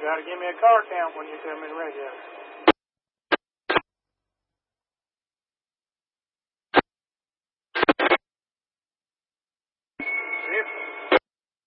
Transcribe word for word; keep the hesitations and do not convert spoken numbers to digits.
got to give me a car count when you come in radio.